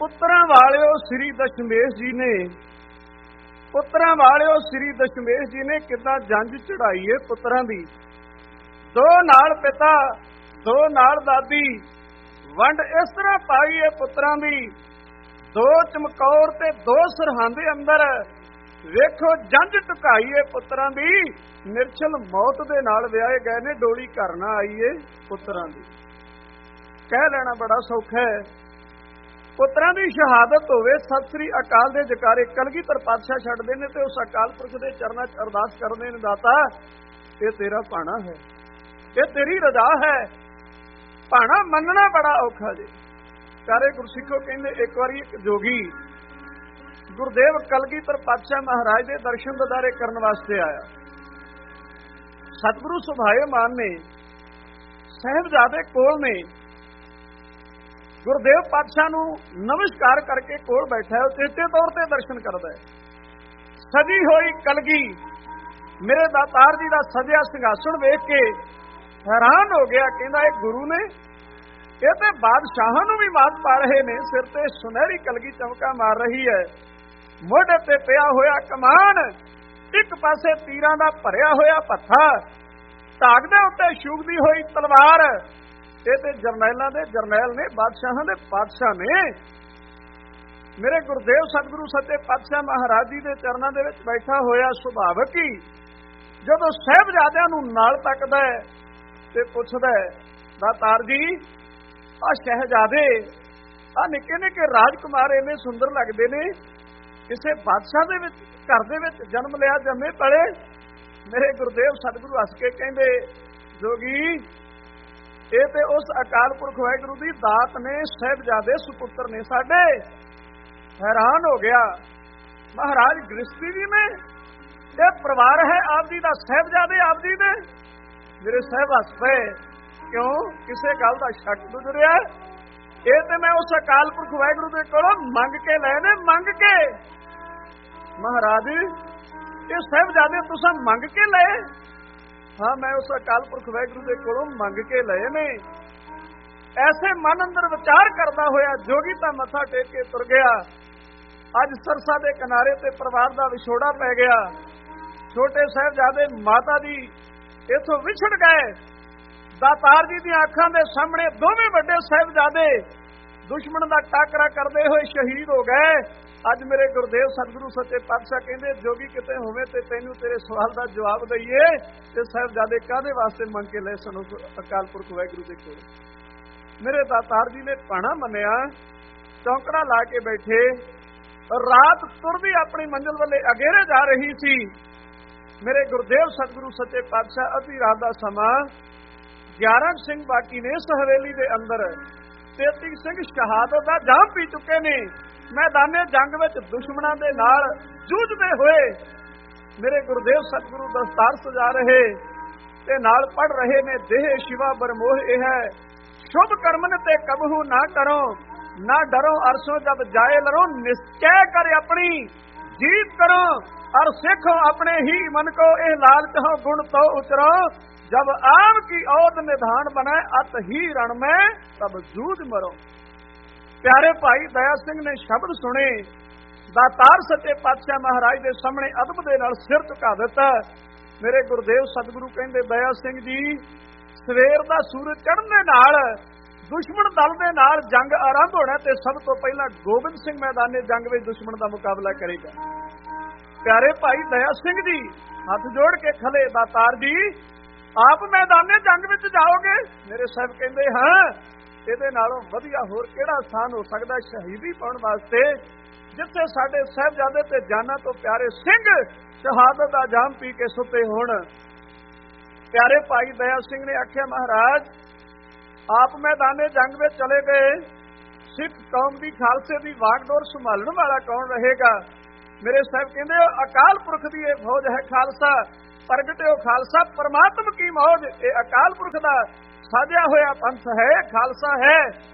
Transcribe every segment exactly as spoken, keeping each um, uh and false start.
ਪੁੱਤਰਾਂ ਵਾਲਿਓ ਸ੍ਰੀ ਦਸ਼ਮੇਸ਼ ਜੀ ਨੇ ਪੁੱਤਰਾਂ ਵਾਲਿਓ ਸ੍ਰੀ ਦਸ਼ਮੇਸ਼ ਜੀ ਨੇ ਕਿੱਦਾਂ ਜੰਜ ਚੜਾਈ ਏ ਪੁੱਤਰਾਂ ਦੀ। ਦੋ ਨਾਲ ਪਿਤਾ, ਦੋ ਨਾਲ ਦਾਦੀ, ਵੰਡ ਇਸ ਤਰ੍ਹਾਂ ਪਾਈ ਏ ਪੁੱਤਰਾਂ ਦੀ। ਦੋ ਚਮਕੌਰ ਤੇ ਦੋ ਸਰਹੰਦ ਅੰਦਰ, ਵੇਖੋ ਜੰਜ ਟੁਕਾਈ ਏ ਪੁੱਤਰਾਂ ਦੀ। ਨਿਰਛਲ ਮੌਤ ਦੇ ਨਾਲ ਵਿਆਹੇ ਗਏ ਨੇ, ਡੋਲੀ ਘਰ ਨਾ ਆਈ ਏ ਪੁੱਤਰਾਂ ਦੀ। ਕਹਿ ਲੈਣਾ ਬੜਾ ਸੌਖਾ ਹੈ। ਪੁੱਤਰਾਂ ਦੀ ਸ਼ਹਾਦਤ ਹੋਵੇ, ਸਤਿ ਸ੍ਰੀ ਅਕਾਲ ਦੇ ਜਕਾਰੇ ਕਲਗੀਧਰ ਪਾਤਸ਼ਾਹ ਛੱਡਦੇ ਨੇ ਤੇ ਉਸ ਅਕਾਲ ਪੁਰਖ ਦੇ ਚਰਨਾਂ 'ਚ ਅਰਦਾਸ ਕਰਦੇ ਨੇ, ਦਾਤਾ ਇਹ ਤੇਰਾ ਭਾਣਾ ਹੈ, ਇਹ ਤੇਰੀ ਰਜ਼ਾ ਹੈ। ਭਾਣਾ ਮੰਨਣਾ ਬੜਾ ਔਖਾ ਜੇ। ਸਾਰੇ ਗੁਰਸਿੱਖੋ ਕਹਿੰਦੇ ਇੱਕ ਵਾਰੀ ਇੱਕ ਜੋਗੀ ਗੁਰਦੇਵ ਕਲਗੀਧਰ ਪਾਤਸ਼ਾਹ ਮਹਾਰਾਜ ਦੇ ਦਰਸ਼ਨ ਦਿਦਾਰੇ ਕਰਨ ਵਾਸਤੇ ਆਇਆ। ਸਤਿਗੁਰੂ ਸੁਭਾਏਮਾਨ ਨੇ ਸਾਹਿਬਜ਼ਾਦੇ ਕੋਲ ਨੇ, ਗੁਰਦੇਵ ਪਾਤਸ਼ਾਹ ਨੂੰ ਨਮਸਕਾਰ ਕਰਕੇ ਕੋਲ ਬੈਠਾ, ਉਚੇਚੇ ਤੌਰ ਤੇ ਦਰਸ਼ਨ ਕਰਦਾ ਹੈ। ਸਜੀ ਹੋਈ ਕਲਗੀ ਮੇਰੇ ਦਾਤਾਰ ਜੀ ਦਾ ਸਜਿਆ ਸਿੰਘਾਸਣ ਵੇਖ ਕੇ ਹੈਰਾਨ ਹੋ ਗਿਆ। ਕਹਿੰਦਾ ਇਹ ਗੁਰੂ ਨੇ, ਇਹ ਤੇ ਬਾਦਸ਼ਾਹਾਂ ਨੂੰ ਵੀ ਮਾਤ ਪਾ ਰਹੇ ਨੇ। ਸਿਰ ਤੇ ਸੁਨਹਿਰੀ ਕਲਗੀ ਚਮਕਾ ਮਾਰ ਰਹੀ ਹੈ, ਮੋਢੇ ਤੇ ਪਿਆ ਹੋਇਆ ਕਮਾਨ, ਇੱਕ ਪਾਸੇ ਤੀਰਾਂ ਦਾ ਭਰਿਆ ਹੋਇਆ ਭੱਥਾ, ਧਾਗ ਦੇ ਉੱਤੇ ਸ਼ੂਕਦੀ ਹੋਈ ਤਲਵਾਰ। ਇਹ ਤੇ ਜਰਨੈਲਾਂ ਦੇ ਜਰਨੈਲ ਨੇ, ਬਾਦਸ਼ਾਹਾਂ ਦੇ ਬਾਦਸ਼ਾਹ ਨੇ। ਮੇਰੇ ਗੁਰਦੇਵ ਸਤਿਗੁਰੂ ਸੱਚੇ ਪਾਤਸ਼ਾਹ ਮਹਾਰਾਜ ਜੀ ਦੇ ਚਰਨਾਂ ਦੇ ਵਿੱਚ ਬੈਠਾ ਹੋਇਆ ਸੁਭਾਵਕ ਹੀ ਜਦੋਂ ਸਾਹਿਬਜ਼ਾਦਿਆਂ ਨੂੰ ਨਾਲ ਤੱਕਦਾ ਹੈ ਤੇ ਪੁੱਛਦਾ ਹੈ, ਦਾਤਾਰ ਜੀ ਆ ਸ਼ਹਿਜ਼ਾਦੇ, ਆ ਨਿੱਕੇ ਨਿੱਕੇ ਰਾਜਕੁਮਾਰ ਇੰਨੇ ਸੁੰਦਰ ਲੱਗਦੇ ਨੇ, ਕਿਸੇ ਬਾਦਸ਼ਾਹ ਦੇ ਵਿੱਚ ਘਰ ਦੇ ਵਿੱਚ ਜਨਮ ਲਿਆ, ਜੰਮੇ ਪਲੇ। ਮੇਰੇ ਗੁਰਦੇਵ ਸਤਿਗੁਰੂ ਹੱਸ ਕੇ ਕਹਿੰਦੇ, ਜੋਗੀ ਇਹ ਤੇ ਉਸ ਅਕਾਲ ਪੁਰਖ ਵਾਹਿਗੁਰੂ ਦੀ ਦਾਤ ਨੇ, ਸਾਹਿਬਜ਼ਾਦੇ ਸੁਪੁੱਤਰ ਨੇ ਸਾਡੇ। ਹੈਰਾਨ ਹੋ ਗਿਆ। ਮਹਾਰਾਜ ਗ੍ਰਿਸ਼ਤੀ ਜੀ ਨੇ, ਇਹ ਪਰਿਵਾਰ ਹੈ ਆਪ ਜੀ ਦਾ, ਸਾਹਿਬਜ਼ਾਦੇ ਆਪ ਜੀ ਦੇ। ਮੇਰੇ ਸਾਹਿਬ ਹੱਸ ਪਏ, ਕਿਉਂ ਕਿਸੇ ਗੱਲ ਦਾ ਸ਼ੱਕ ਗੁਜ਼ਰਿਆ? ਇਹ ਤੇ ਮੈਂ ਉਸ ਅਕਾਲ ਪੁਰਖ ਵਾਹਿਗੁਰੂ ਦੇ ਕੋਲੋਂ ਮੰਗ ਕੇ ਲਏ ਨੇ, ਮੰਗ ਕੇ। ਮਹਾਰਾਜ ਇਹ ਸਾਹਿਬਜ਼ਾਦੇ ਤੁਸੀਂ ਮੰਗ ਕੇ ਲਏ? ਹਾਂ, ਮੈਂ ਉਸ ਅਕਾਲ ਪੁਰਖ ਵਾਹਿਗੁਰੂ ਦੇ ਕੋਲੋਂ ਮੰਗ ਕੇ ਲਏ ਨੇ। ਐਸੇ ਮਨ ਅੰਦਰ ਵਿਚਾਰ ਕਰਦਾ ਹੋਇਆ ਜੋਗੀ ਤਾਂ ਮੱਥਾ ਟੇਕ ਕੇ ਤੁਰ ਗਿਆ। ਅੱਜ ਸਰਸਾ ਦੇ ਕਿਨਾਰੇ ਤੇ ਪਰਿਵਾਰ ਦਾ ਵਿਛੋੜਾ ਪੈ ਗਿਆ। ਛੋਟੇ ਸਾਹਿਬਜ਼ਾਦੇ ਮਾਤਾ ਜੀ ਇਥੋਂ ਵਿਛੜ ਗਏ। ਦਾਤਾਰ ਜੀ ਦੀਆਂ ਅੱਖਾਂ ਦੇ ਸਾਹਮਣੇ ਦੋਵੇਂ ਵੱਡੇ ਸਾਹਿਬਜ਼ਾਦੇ ਦੁਸ਼ਮਣ ਦਾ ਟਾਕਰਾ ਕਰਦੇ ਹੋਏ ਸ਼ਹੀਦ ਹੋ ਗਏ। ਅੱਜ ਮੇਰੇ ਗੁਰਦੇਵ ਸਤਿਗੁਰੂ ਸੱਚੇ ਪਾਤਸ਼ਾਹ ਕਹਿੰਦੇ, ਜੋਗੀ ਕਿਤੇ ਹੋਵੇ ਤੇ ਤੈਨੂੰ ਤੇਰੇ ਸਵਾਲ ਦਾ ਜਵਾਬ ਦਈਏ, ਤੇ ਸਾਹਿਬਜ਼ਾਦੇ ਕਾਹਦੇ ਵਾਸਤੇ ਮੰਗ ਕੇ ਲੈ ਸਨ ਅਕਾਲ ਪੁਰਖ ਵਾਹਿਗੁਰੂ ਦੇ ਕੋਲ। ਮੇਰੇ ਦਾਤਾਰ ਜੀ ਨੇ ਭਾਣਾ ਮੰਨਿਆ, ਚੌਂਕੜਾ ਲਾ ਕੇ ਬੈਠੇ। ਰਾਤ ਤੁਰਦੀ ਆਪਣੀ ਮੰਜ਼ਿਲ ਵੱਲੇ ਅਗੇਰੇ ਜਾ ਰਹੀ ਸੀ। ਮੇਰੇ ਗੁਰਦੇਵ ਸਤਿਗੁਰੂ ਸੱਚੇ ਪਾਤਸ਼ਾਹ ਅੱਧੀ ਰਾਤ ਦਾ ਸਮਾਂ, ਗਿਆਰਾਂ ਸਿੰਘ ਬਾਕੀ ਨੇ ਇਸ ਹਵੇਲੀ ਦੇ ਅੰਦਰ। ਤੇਤੀ ਸਿੰਘ ਸ਼ਹਾਦਤ ਦਾ ਜਾਮ ਪੀ ਚੁੱਕੇ ਨੇ, ਮੈਦਾਨੇ ਜੰਗ ਵਿੱਚ ਦੁਸ਼ਮਣਾਂ ਦੇ ਨਾਲ ਜੂਝਦੇ ਹੋਏ। ਮੇਰੇ ਗੁਰਦੇਵ ਸਤਿਗੁਰੂ ਦਸਤਾਰ ਸਜਾ ਰਹੇ ਤੇ ਨਾਲ ਪੜ ਰਹੇ ਨੇ, ਦੇਹ ਸ਼ਿਵਾ ਬਰਮੋਹ ਇਹ ਹੈ, ਸ਼ੁਭ ਕਰਮਨ ਤੇ ਕਬਹੂ ਨਾ ਕਰੋ, ਨਾ ਡਰੋ ਅਰਸੋਂ ਜਬ ਜਾਏ ਲਰੋ, ਨਿਸ਼ਚੈ ਕਰ ਆਪਣੀ जीत करो और सीखो अपने ही मन को, एह लालच हो गुण तो उतरो, जब आम की औद निधान बनाए अत ही रण में तब जूझ मरो। प्यारे भाई दया सिंह ने शब्द सुने, दातार सच्चे पातशाह महाराज के सामने अदब दे नाल सिर झुका दिता। मेरे गुरुदेव सतगुरु कहंदे, दया सिंह जी सवेर दा सूरज चढ़न दे नाल दुश्मन दल दे नाल जंग आरंभ होना ते सब तो पहला गोबिंद सिंह मैदाने जंग में दुश्मन का मुकाबला करेगा। प्यारे भाई दया सिंह जी हाथ जोड़ के खले, दातार जी आप मैदाने जंग में जाओगे? मेरे साहब कहते हाँ, इहदे नालों वधिया होर किहड़ा स्थान हो सकदा शहीदी पाउण वास्ते, जिथे साडे साहिबजादे ते जाना तो प्यारे सिंह शहादत दा जाम पी के सुते होण। प्यारे भाई दया सिंह ने आख्या, महाराज आप मैदाने जंग में चले गए, सिख कौम की खालसे की वागडोर संभालने वाला कौन रहेगा? मेरे साहब कहते अकाल पुरख की यह फौज है खालसा, प्रगटे हो खालसा परमात्मा की मौज, ये अकाल पुरख का साझा होया पंथ है, खालसा है,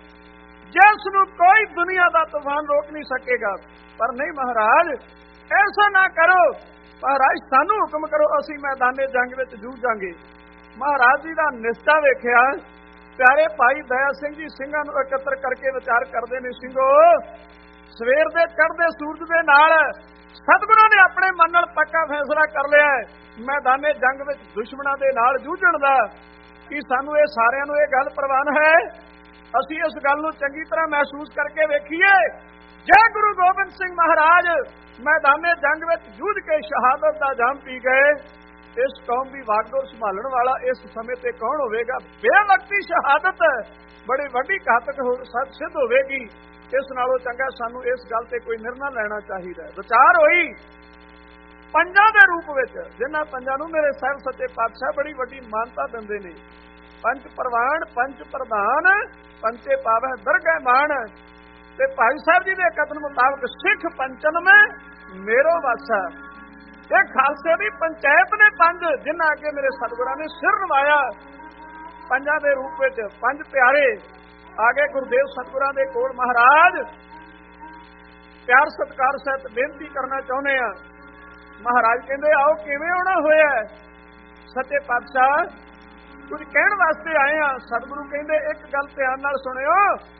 जिसनू कोई दुनिया का तूफान रोक नहीं सकेगा। पर नहीं महाराज ऐसा ना करो, महाराज सानू हुक्म करो, असी मैदाने जंग में जूझांगे। महाराज जी का निष्ठा वेख्या। प्यारे भाई दया सिंह जी सिंघां नूं एकत्र करके विचार करते ने, सिंघो ਸਵੇਰ ਦੇ ਚੜ੍ਹਦੇ ਸੂਰਜ ਦੇ ਨਾਲ ਸਤਿਗੁਰਾਂ ਨੇ ਆਪਣੇ ਮਨ ਨਾਲ ਪੱਕਾ ਫੈਸਲਾ ਕਰ ਲਿਆ ਮੈਦਾਨੇ ਜੰਗ ਵਿੱਚ ਦੁਸ਼ਮਣਾਂ ਦੇ ਨਾਲ ਜੂਝਣ ਦਾ। ਕਿ ਸਾਨੂੰ ਇਹ ਸਾਰਿਆਂ ਨੂੰ ਇਹ ਗੱਲ ਪ੍ਰਵਾਨ ਹੈ? ਅਸੀਂ ਇਸ ਗੱਲ ਨੂੰ ਚੰਗੀ ਤਰ੍ਹਾਂ ਮਹਿਸੂਸ ਕਰਕੇ ਵੇਖੀਏ। ਜੇ ਗੁਰੂ ਗੋਬਿੰਦ ਸਿੰਘ ਮਹਾਰਾਜ ਮੈਦਾਨੇ ਜੰਗ ਵਿੱਚ ਜੂਝ ਕੇ ਸ਼ਹਾਦਤ ਦਾ ਜਾਮ ਪੀ ਗਏ, ਇਸ ਕੌਮ ਦੀ ਵਾਗਡੋਰ ਸੰਭਾਲਣ ਵਾਲਾ ਇਸ ਸਮੇਂ ਤੇ ਕੌਣ ਹੋਵੇਗਾ? ਬੇਵਕਤੀ ਸ਼ਹਾਦਤ ਬੜੀ ਵੱਡੀ ਘਾਤਕ ਸਿੱਧ ਹੋਵੇਗੀ। ਇਸ ਨਾਲੋਂ ਚੰਗਾ ਸਾਨੂੰ ਇਸ ਗੱਲ ਤੇ ਕੋਈ ਨਿਰਣਾ ਲੈਣਾ ਚਾਹੀਦਾ। ਵਿਚਾਰ ਹੋਈ ਪੰਜਾਂ ਦੇ ਰੂਪ ਵਿੱਚ, ਜਿਨ੍ਹਾਂ ਪੰਜਾਂ ਨੂੰ ਮੇਰੇ ਸਾਹਿਬ ਸੱਚੇ ਪਾਤਸ਼ਾਹ ਬੜੀ ਵੱਡੀ ਮਾਨਤਾ ਦਿੰਦੇ ਨੇ। ਪੰਜ ਪ੍ਰਵਾਨ, ਪੰਜ ਪ੍ਰਧਾਨ, ਪੰਚੇ ਪਾਵੈ ਦਰਗਹਿ ਮਾਣ। ਤੇ ਭਾਈ ਸਾਹਿਬ ਜੀ ਦੇ ਕਥਨ ਮੁਤਾਬਕ ਸਿੱਖ ਪੰਚਨ ਮੈਂ ਮੇਰੋ ਵਾਸਾ। ਇਹ ਖਾਲਸੇ ਦੀ ਪੰਚਾਇਤ ਨੇ ਪੰਜ, ਜਿਨ੍ਹਾਂ ਅੱਗੇ ਮੇਰੇ ਸਤਿਗੁਰਾਂ ਨੇ ਸਿਰ ਨਵਾਇਆ। ਪੰਜਾਂ ਦੇ ਰੂਪ ਵਿੱਚ ਪੰਜ ਪਿਆਰੇ ਆ ਗਏ ਗੁਰਦੇਵ ਸਤਿਗੁਰਾਂ ਦੇ ਕੋਲ। ਮਹਾਰਾਜ ਪਿਆਰ ਸਤਿਕਾਰ ਸਹਿਤ ਬੇਨਤੀ ਕਰਨਾ ਚਾਹੁੰਦੇ ਆ। ਮਹਾਰਾਜ ਕਹਿੰਦੇ ਆਓ, ਕਿਵੇਂ ਆਉਣਾ ਹੋਇਆ? ਸੱਚੇ ਪਾਤਸ਼ਾਹ ਕੁਝ ਕਹਿਣ ਵਾਸਤੇ ਆਏ ਆ। ਸਤਿਗੁਰੂ ਕਹਿੰਦੇ ਇੱਕ ਗੱਲ ਧਿਆਨ ਨਾਲ ਸੁਣਿਓ,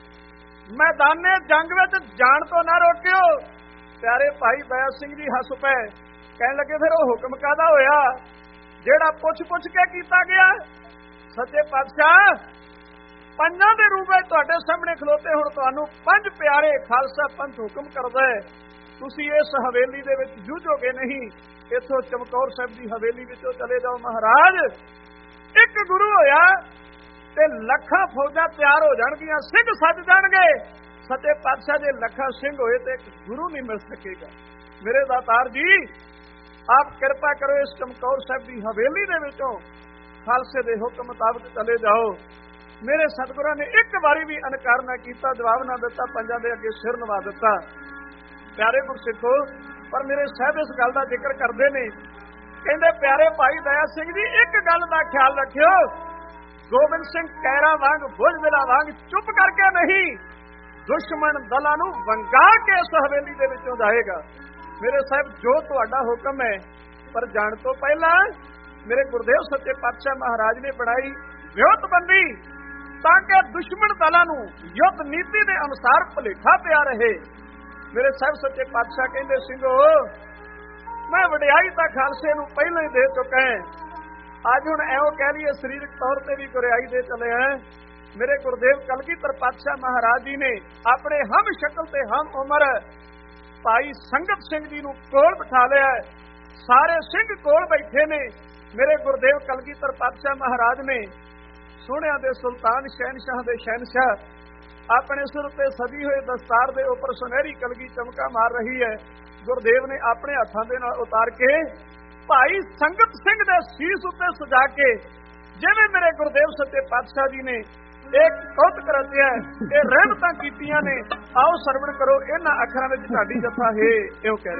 ਮੈਦਾਨੇ ਜੰਗ ਵਿੱਚ ਜਾਣ ਤੋਂ ਨਾ ਰੋਕਿਓ। ਪਿਆਰੇ ਭਾਈ ਦਇਆ ਸਿੰਘ ਜੀ ਹੱਸ ਪਏ, ਕਹਿਣ ਲੱਗੇ ਫਿਰ ਉਹ ਹੁਕਮ ਕਾਹਦਾ ਹੋਇਆ ਜਿਹੜਾ ਪੁੱਛ ਪੁੱਛ ਕੇ ਕੀਤਾ ਗਿਆ? ਸੱਚੇ ਪਾਤਸ਼ਾਹ ਪੰਜਾਂ ਦੇ ਰੂਪ ਵਿੱਚ ਤੁਹਾਡੇ ਸਾਹਮਣੇ ਖਲੋਤੇ, ਹੁਣ ਤੁਹਾਨੂੰ ਪੰਜ ਪਿਆਰੇ ਖਾਲਸਾ ਪੰਥ ਹੁਕਮ ਕਰਦਾ ਹੈ, ਤੁਸੀਂ ਇਸ ਹਵੇਲੀ ਦੇ ਵਿੱਚ ਜੂਝੋਗੇ ਨਹੀਂ, ਇੱਥੋਂ ਚਮਕੌਰ ਸਾਹਿਬ ਦੀ ਹਵੇਲੀ ਵਿੱਚੋਂ ਚਲੇ ਜਾਓ। ਮਹਾਰਾਜ ਇੱਕ ਗੁਰੂ ਹੋਇਆ ਤੇ ਲੱਖਾਂ ਫੌਜਾਂ ਤਿਆਰ ਹੋ ਜਾਣਗੀਆਂ, ਸਿੰਘ ਸੱਜ ਜਾਣਗੇ। ਸੱਚੇ ਪਾਤਸ਼ਾਹ ਜੇ ਲੱਖਾਂ ਸਿੰਘ ਹੋਏ ਤੇ ਇੱਕ ਗੁਰੂ ਨਹੀਂ ਮਿਲ ਸਕੇਗਾ। ਮੇਰੇ ਦਾਤਾਰ ਜੀ ਆਪ ਕਿਰਪਾ ਕਰੋ, ਇਸ ਚਮਕੌਰ ਸਾਹਿਬ ਦੀ ਹਵੇਲੀ ਦੇ ਵਿੱਚੋਂ ਖਾਲਸੇ ਦੇ ਹੁਕਮ ਮੁਤਾਬਕ ਚਲੇ ਜਾਓ। ਮੇਰੇ ਸਤਿਗੁਰਾਂ ਨੇ ਇੱਕ ਵਾਰੀ ਵੀ ਇਨਕਾਰ ਨਾ ਕੀਤਾ, ਜਵਾਬ ਨਾ ਦਿੱਤਾ, ਪੰਜਾਂ ਦੇ ਅੱਗੇ ਸਿਰ ਨਵਾ ਦਿੱਤਾ। ਪਿਆਰੇ ਗੁਰਸਿੱਖੋ, ਪਰ ਮੇਰੇ ਸਾਹਿਬ ਇਸ ਗੱਲ ਦਾ ਜ਼ਿਕਰ ਕਰਦੇ ਨੇ, ਕਹਿੰਦੇ ਪਿਆਰੇ ਭਾਈ ਦਇਆ ਸਿੰਘ ਜੀ ਇੱਕ ਗੱਲ ਦਾ ਖਿਆਲ ਰੱਖਿਓ, ਗੋਬਿੰਦ ਸਿੰਘ ਕੈਰਾ ਵਾਂਗ ਬੁਝਦਿਲਾ ਵਾਂਗ ਚੁੱਪ ਕਰਕੇ ਨਹੀਂ, ਦੁਸ਼ਮਣ ਦਲਾਂ ਨੂੰ ਵੰਗਾ ਕੇ ਇਸ ਹਵੇਲੀ ਦੇ ਵਿੱਚੋਂ ਜਾਏਗਾ। ਮੇਰੇ ਸਾਹਿਬ ਜੋ ਤੁਹਾਡਾ ਹੁਕਮ ਹੈ, ਪਰ ਜਾਣ ਤੋਂ ਪਹਿਲਾਂ ਮੇਰੇ ਗੁਰਦੇਵ ਸੱਚੇ ਪਾਤਸ਼ਾਹ ਮਹਾਰਾਜ ਨੇ ਬਣਾਈ ਵਿਉਂਤਬੰਦੀ ਤਾਂ ਕਿ ਦੁਸ਼ਮਣ ਦਲਾਂ ਨੂੰ ਯੁੱਧ ਨੀਤੀ ਦੇ ਅਨੁਸਾਰ ਭੁਲੇਖਾ ਪਿਆ ਰਹੇ। ਮੇਰੇ ਸਾਹਿਬ ਸੱਚੇ ਪਾਤਸ਼ਾਹ ਕਹਿੰਦੇ ਸਿੰਘੋ, ਮੈਂ ਵਡਿਆਈ ਤਾਂ ਖਾਲਸੇ ਨੂੰ ਪਹਿਲਾਂ ਹੀ ਦੇ ਚੁੱਕਾ ਹਾਂ, ਅੱਜ ਹੁਣ ਐਉਂ ਕਹਿ ਲਈਏ ਸਰੀਰਕ ਤੌਰ ਤੇ ਵੀ ਗੁਰਿਆਈ ਦੇ ਚਲੇ ਆ। ਮੇਰੇ ਗੁਰਦੇਵ ਕਲਗੀਧਰ ਪਾਤਸ਼ਾਹ ਮਹਾਰਾਜ ਜੀ ਨੇ ਆਪਣੇ ਹਮ ਸ਼ਕਲ ਤੇ ਹਮ ਉਮਰ ਭਾਈ ਸੰਗਤ ਸਿੰਘ ਜੀ ਨੂੰ ਕੋਲ ਬਿਠਾ ਲਿਆ, ਸਾਰੇ ਸਿੰਘ ਕੋਲ ਬੈਠੇ ਨੇ। ਮੇਰੇ ਗੁਰਦੇਵ ਕਲਗੀਧਰ ਪਾਤਸ਼ਾਹ ਮਹਾਰਾਜ ਨੇ ਸੋਹਣਿਆਂ ਦੇ ਸੁਲਤਾਨ ਸ਼ਹਿਨਸ਼ਾਹ ਦੇ ਸ਼ਹਿਨਸ਼ਾਹ ਆਪਣੇ ਸਿਰ ਤੇ ਸਜੀ ਹੋਏ ਦਸਤਾਰ ਦੇ ਉੱਪਰ ਸੁਨਹਿਰੀ ਕਲਗੀ ਚਮਕਾ ਮਾਰ ਰਹੀ ਹੈ। ਗੁਰਦੇਵ ਨੇ ਆਪਣੇ ਹੱਥਾਂ ਦੇ ਨਾਲ ਉਤਾਰ ਕੇ ਭਾਈ ਸੰਗਤ ਸਿੰਘ ਦੇ ਸੀਸ ਉੱਤੇ ਸਜਾ ਕੇ, ਜਿਵੇਂ ਮੇਰੇ ਗੁਰਦੇਵ ਸੱਚੇ ਪਾਤਸ਼ਾਹ ਜੀ ਨੇ ਇੱਕ ਕੌਤਕ ਰਚਿਆ, ਇਹ ਰਹਿਮਤਾਂ ਕੀਤੀਆਂ ਨੇ। ਆਓ ਸਰਵਣ ਕਰੋ ਇਹਨਾਂ ਅੱਖਰਾਂ ਵਿੱਚ ਢਾਡੀ ਜੱਥਾ ਹੈ, ਇਹੋ ਕਹਿ